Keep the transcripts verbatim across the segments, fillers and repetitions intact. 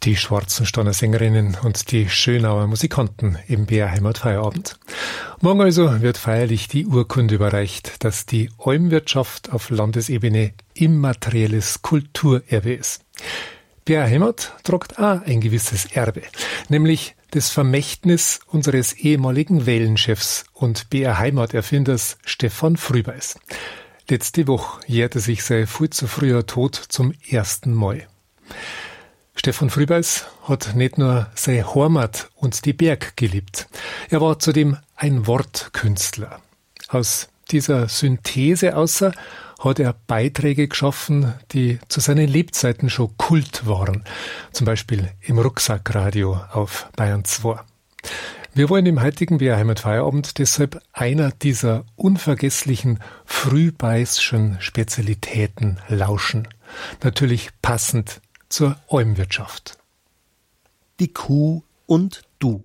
Die Schwarzensteiner Sängerinnen und die Schönauer Musikanten im B R Heimatfeierabend. Morgen also wird feierlich die Urkunde überreicht, dass die Almwirtschaft auf Landesebene immaterielles Kulturerbe ist. B R Heimat tragt auch ein gewisses Erbe, nämlich das Vermächtnis unseres ehemaligen Wellenchefs und B R Heimat-Erfinders Stefan Frühbeis. Letzte Woche jährte sich sein viel zu früher Tod zum ersten Mal. Stefan Frühbeis hat nicht nur seine Heimat und die Berg geliebt. Er war zudem ein Wortkünstler. Aus dieser Synthese außer hat er Beiträge geschaffen, die zu seinen Lebzeiten schon Kult waren. Zum Beispiel im Rucksackradio auf Bayern zwei. Wir wollen im heutigen B R Heimatfeierabend deshalb einer dieser unvergesslichen Frühbeißschen Spezialitäten lauschen. Natürlich passend zur Almwirtschaft. Die Kuh und du.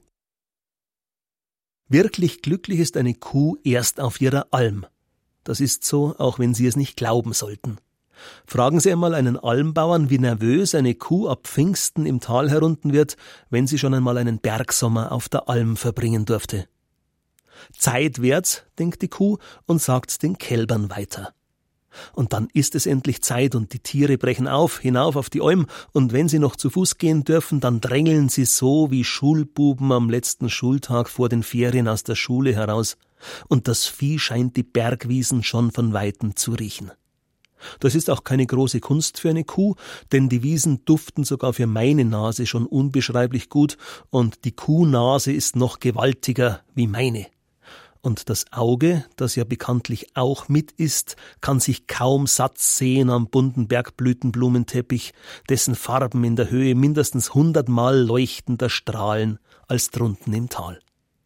Wirklich glücklich ist eine Kuh erst auf ihrer Alm. Das ist so, auch wenn Sie es nicht glauben sollten. Fragen Sie einmal einen Almbauern, wie nervös eine Kuh ab Pfingsten im Tal herunten wird, wenn sie schon einmal einen Bergsommer auf der Alm verbringen durfte. Zeit wird's, denkt die Kuh und sagt's den Kälbern weiter. Und dann ist es endlich Zeit und die Tiere brechen auf, hinauf auf die Alm, und wenn sie noch zu Fuß gehen dürfen, dann drängeln sie so wie Schulbuben am letzten Schultag vor den Ferien aus der Schule heraus, und das Vieh scheint die Bergwiesen schon von Weitem zu riechen. Das ist auch keine große Kunst für eine Kuh, denn die Wiesen duften sogar für meine Nase schon unbeschreiblich gut, und die Kuhnase ist noch gewaltiger wie meine. Und das Auge, das ja bekanntlich auch mit ist, kann sich kaum satt sehen am bunten Bergblütenblumenteppich, dessen Farben in der Höhe mindestens hundertmal leuchtender strahlen als drunten im Tal.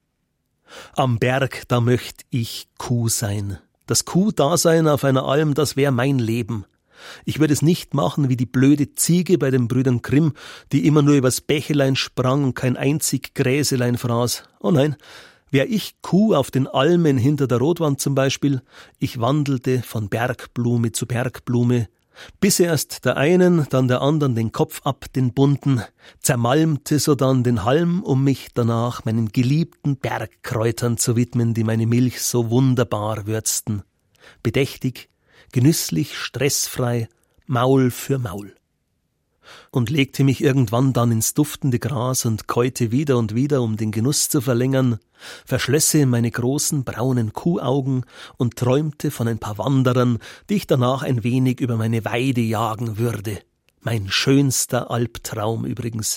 Am Berg, da möcht ich Kuh sein. Das Kuhdasein auf einer Alm, das wär mein Leben. Ich würde es nicht machen wie die blöde Ziege bei den Brüdern Grimm, die immer nur übers Bächelein sprang und kein einzig Gräselein fraß. Oh nein, wär ich Kuh auf den Almen hinter der Rotwand zum Beispiel, ich wandelte von Bergblume zu Bergblume, bis erst der einen, dann der anderen den Kopf ab, den bunten, zermalmte sodann den Halm, um mich danach meinen geliebten Bergkräutern zu widmen, die meine Milch so wunderbar würzten. Bedächtig, genüsslich, stressfrei, Maul für Maul. Und legte mich irgendwann dann ins duftende Gras und käute wieder und wieder, um den Genuss zu verlängern, verschlösse meine großen braunen Kuhaugen und träumte von ein paar Wanderern, die ich danach ein wenig über meine Weide jagen würde. Mein schönster Albtraum übrigens.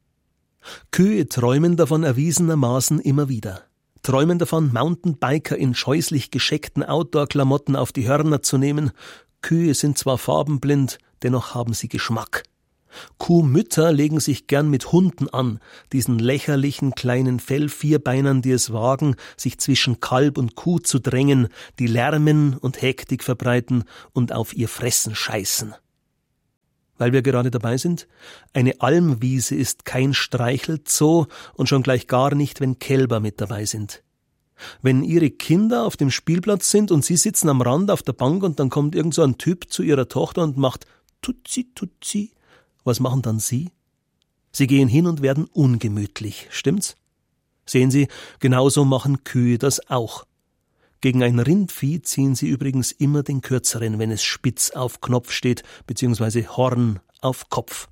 Kühe träumen davon erwiesenermaßen immer wieder. Träumen davon, Mountainbiker in scheußlich gescheckten Outdoor-Klamotten auf die Hörner zu nehmen. Kühe sind zwar farbenblind, dennoch haben sie Geschmack. Kuhmütter legen sich gern mit Hunden an, diesen lächerlichen kleinen Fellvierbeinern, die es wagen, sich zwischen Kalb und Kuh zu drängen, die lärmen und Hektik verbreiten und auf ihr Fressen scheißen. Weil wir gerade dabei sind, eine Almwiese ist kein Streichelzoo und schon gleich gar nicht, wenn Kälber mit dabei sind. Wenn ihre Kinder auf dem Spielplatz sind und sie sitzen am Rand auf der Bank und dann kommt irgend so ein Typ zu ihrer Tochter und macht Tutsi, Tutsi, was machen dann Sie? Sie gehen hin und werden ungemütlich, stimmt's? Sehen Sie, genauso machen Kühe das auch. Gegen ein Rindvieh ziehen sie übrigens immer den kürzeren, wenn es spitz auf Knopf steht, beziehungsweise Horn auf Kopf.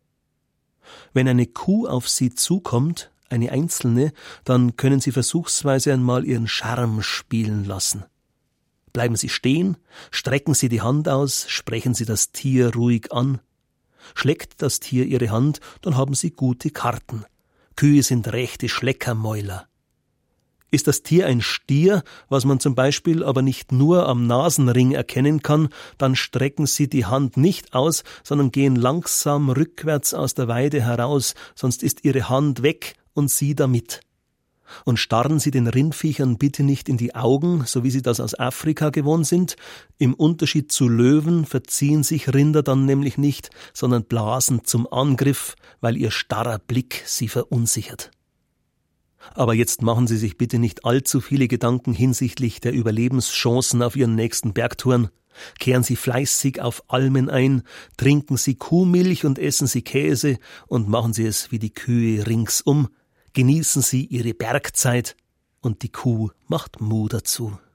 Wenn eine Kuh auf Sie zukommt, eine einzelne, dann können Sie versuchsweise einmal Ihren Charme spielen lassen. Bleiben Sie stehen, strecken Sie die Hand aus, sprechen Sie das Tier ruhig an. Schleckt das Tier ihre Hand, dann haben sie gute Karten. Kühe sind rechte Schleckermäuler. Ist das Tier ein Stier, was man zum Beispiel aber nicht nur am Nasenring erkennen kann, dann strecken sie die Hand nicht aus, sondern gehen langsam rückwärts aus der Weide heraus, sonst ist ihre Hand weg und sie damit. Und starren Sie den Rindviechern bitte nicht in die Augen, so wie Sie das aus Afrika gewohnt sind. Im Unterschied zu Löwen verziehen sich Rinder dann nämlich nicht, sondern blasen zum Angriff, weil ihr starrer Blick sie verunsichert. Aber jetzt machen Sie sich bitte nicht allzu viele Gedanken hinsichtlich der Überlebenschancen auf Ihren nächsten Bergtouren. Kehren Sie fleißig auf Almen ein, trinken Sie Kuhmilch und essen Sie Käse und machen Sie es wie die Kühe ringsum. Genießen Sie Ihre Bergzeit und die Kuh macht Mu dazu.